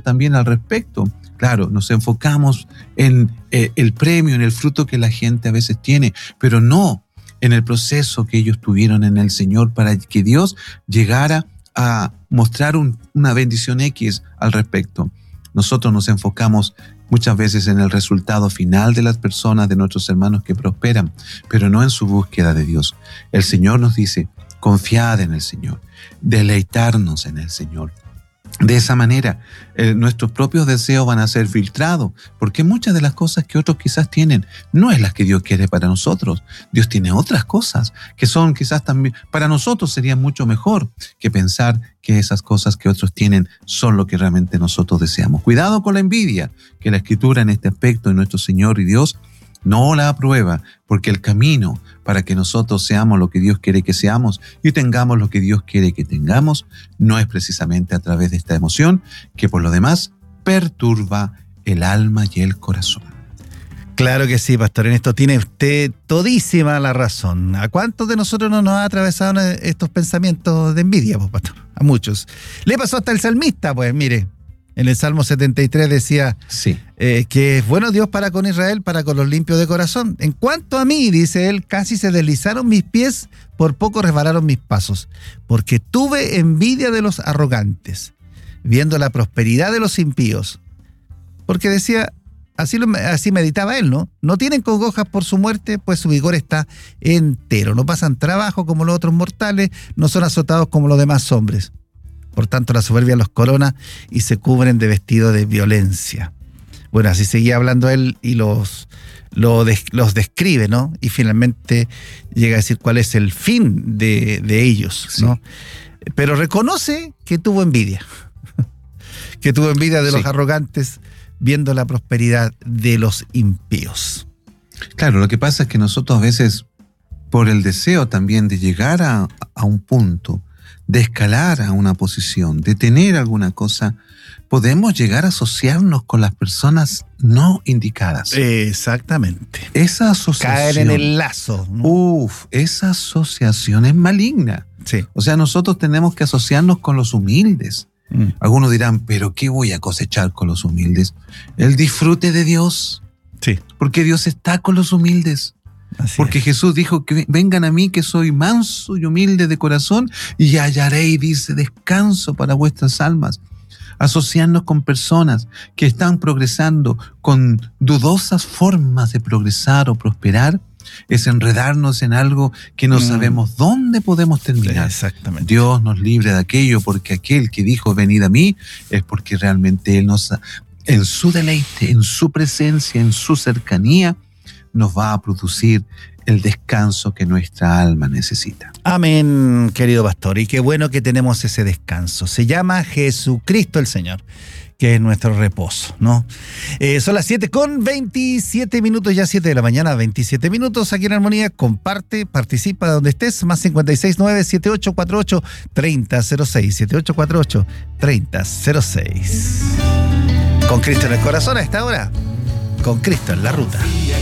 también al respecto. Claro, nos enfocamos en el premio, en el fruto que la gente a veces tiene, pero no en el proceso que ellos tuvieron en el Señor para que Dios llegara a mostrar una bendición X al respecto. Nosotros nos enfocamos muchas veces en el resultado final de las personas, de nuestros hermanos que prosperan, pero no en su búsqueda de Dios. El Señor nos dice, confiad en el Señor, deleitarnos en el Señor. De esa manera, nuestros propios deseos van a ser filtrados, porque muchas de las cosas que otros quizás tienen no es las que Dios quiere para nosotros. Dios tiene otras cosas que son quizás también, para nosotros sería mucho mejor que pensar que esas cosas que otros tienen son lo que realmente nosotros deseamos. Cuidado con la envidia, que la Escritura en este aspecto de nuestro Señor y Dios no la aprueba, porque el camino para que nosotros seamos lo que Dios quiere que seamos y tengamos lo que Dios quiere que tengamos, no es precisamente a través de esta emoción que por lo demás perturba el alma y el corazón. Claro que sí, pastor, en esto tiene usted todísima la razón. ¿A cuántos de nosotros no nos ha atravesado estos pensamientos de envidia, pues, pastor? A muchos. Le pasó hasta el salmista, pues, mire. En el Salmo 73 decía que es bueno Dios para con Israel, para con los limpios de corazón. En cuanto a mí, dice él, casi se deslizaron mis pies, por poco resbalaron mis pasos, porque tuve envidia de los arrogantes, viendo la prosperidad de los impíos. Porque decía, así meditaba él, ¿no? No tienen congojas por su muerte, pues su vigor está entero. No pasan trabajo como los otros mortales, no son azotados como los demás hombres. Por tanto, la soberbia los corona y se cubren de vestido de violencia. Bueno, así seguía hablando él y los describe, ¿no? Y finalmente llega a decir cuál es el fin de ellos, ¿no? Sí. Pero reconoce que tuvo envidia. Que tuvo envidia de los arrogantes viendo la prosperidad de los impíos. Claro, lo que pasa es que nosotros a veces, por el deseo también de llegar a un punto, de escalar a una posición, de tener alguna cosa, podemos llegar a asociarnos con las personas no indicadas. Exactamente. Esa asociación... Caer en el lazo, ¿no? Esa asociación es maligna. Sí. O sea, nosotros tenemos que asociarnos con los humildes. Algunos dirán, ¿pero qué voy a cosechar con los humildes? El disfrute de Dios. Sí. Porque Dios está con los humildes. Porque Jesús dijo que vengan a mí que soy manso y humilde de corazón y hallaréis, dice, descanso para vuestras almas. Asociarnos con personas que están progresando con dudosas formas de progresar o prosperar es enredarnos en algo que no sabemos dónde podemos terminar. Exactamente. Dios nos libre de aquello, porque aquel que dijo venid a mí es porque realmente Él nos, en su deleite, en su presencia, en su cercanía, nos va a producir el descanso que nuestra alma necesita. Amén, querido pastor. Y qué bueno que tenemos ese descanso. Se llama Jesucristo el Señor, que es nuestro reposo, ¿no? Son las 7:27, ya 7 de la mañana, 27 minutos, aquí en Armonía. Comparte, participa donde estés, más 569-7848-3006, 7848-3006. Con Cristo en el corazón a esta hora, con Cristo en la ruta.